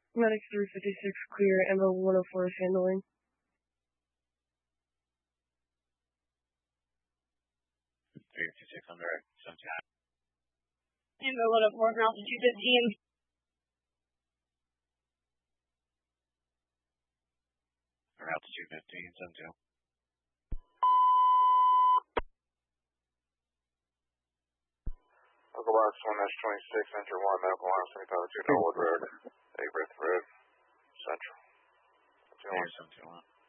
Medic 356 clear, MO 104 is handling. 356 on direct, 79. MO 104 from altitude 15. Or altitude 15, 72. Uncle Box 1-26, enter 1, medical line 75 Norwood Road, A Breath Road, Central. 71.